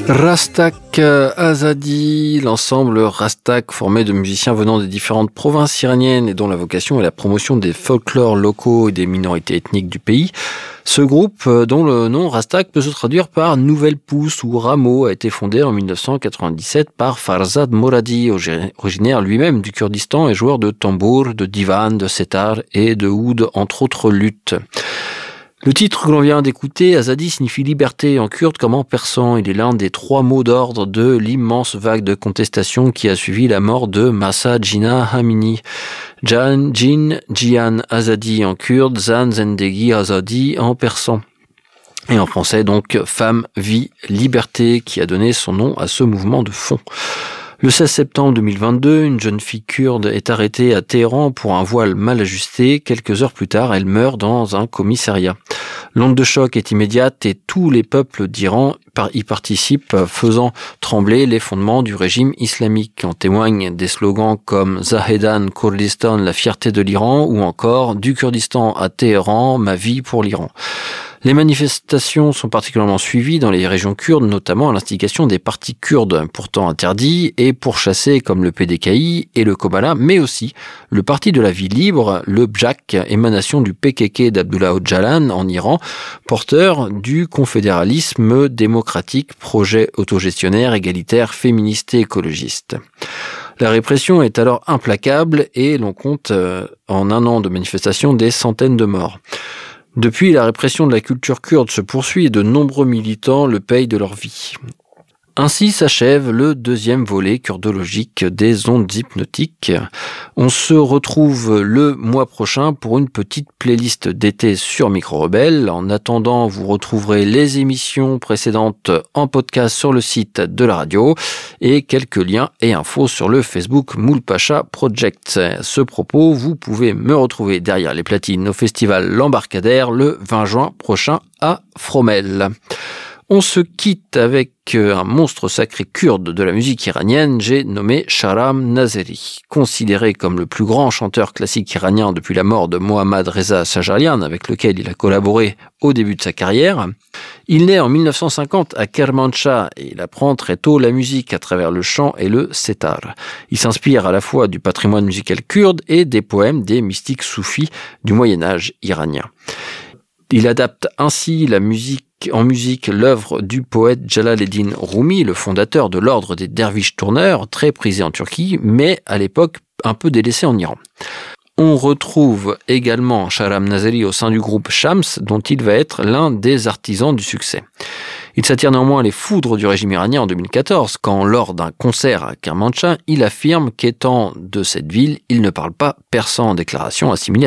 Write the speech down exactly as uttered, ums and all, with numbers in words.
Rastak Azadi, l'ensemble Rastak formé de musiciens venant des différentes provinces iraniennes et dont la vocation est la promotion des folklores locaux et des minorités ethniques du pays. Ce groupe, dont le nom Rastak peut se traduire par nouvelle pousse ou rameau, a été fondé en dix-neuf cent quatre-vingt-dix-sept par Farzad Moradi, originaire lui-même du Kurdistan et joueur de tambour, de divan, de setar et de oud, entre autres luttes. Le titre que l'on vient d'écouter, Azadi, signifie liberté en kurde comme en persan. Il est l'un des trois mots d'ordre de l'immense vague de contestation qui a suivi la mort de Mahsa Jina Amini. Jan, Jin, Jian Azadi en kurde, Zan Zendegi Azadi en persan. Et en français donc, femme, vie, liberté, qui a donné son nom à ce mouvement de fond. Le seize septembre deux mille vingt-deux, une jeune fille kurde est arrêtée à Téhéran pour un voile mal ajusté. Quelques heures plus tard, elle meurt dans un commissariat. L'onde de choc est immédiate et tous les peuples d'Iran y participent, faisant trembler les fondements du régime islamique. En témoignent des slogans comme Zahedan Kurdistan, la fierté de l'Iran, ou encore du Kurdistan à Téhéran, ma vie pour l'Iran. Les manifestations sont particulièrement suivies dans les régions kurdes, notamment à l'instigation des partis kurdes, pourtant interdits et pourchassés comme le P D K I et le Kobala, mais aussi le Parti de la vie libre, le B J A K, émanation du P K K d'Abdullah Öcalan en Iran, porteur du confédéralisme démocratique, projet autogestionnaire, égalitaire, féministe et écologiste. La répression est alors implacable et l'on compte euh, en un an de manifestations des centaines de morts. Depuis, la répression de la culture kurde se poursuit et de nombreux militants le payent de leur vie. Ainsi s'achève le deuxième volet kurdologique des ondes hypnotiques. On se retrouve le mois prochain pour une petite playlist d'été sur Micro Rebelle. En attendant, vous retrouverez les émissions précédentes en podcast sur le site de la radio et quelques liens et infos sur le Facebook Moulpacha Project. À ce propos, vous pouvez me retrouver derrière les platines au festival L'Embarcadère le vingt juin prochain à Fromelles. On se quitte avec un monstre sacré kurde de la musique iranienne, j'ai nommé Shahram Nazeri. Considéré comme le plus grand chanteur classique iranien depuis la mort de Mohammad Reza Shajarian, avec lequel il a collaboré au début de sa carrière, il naît en dix-neuf cent cinquante à Kermanshah et il apprend très tôt la musique à travers le chant et le setar. Il s'inspire à la fois du patrimoine musical kurde et des poèmes des mystiques soufis du Moyen-Âge iranien. Il adapte ainsi la musique en musique l'œuvre du poète Jalaleddin Rumi, le fondateur de l'ordre des derviches tourneurs, très prisé en Turquie, mais à l'époque un peu délaissé en Iran. On retrouve également Shahram Nazeri au sein du groupe Shams, dont il va être l'un des artisans du succès. Il s'attire néanmoins les foudres du régime iranien en deux mille quatorze, quand, lors d'un concert à Kermanshah, il affirme qu'étant de cette ville, il ne parle pas persan en déclaration assimilée